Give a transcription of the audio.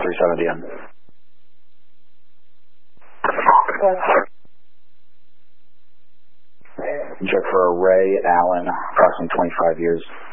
370 in. Check for Ray Allen, approximately 25 years.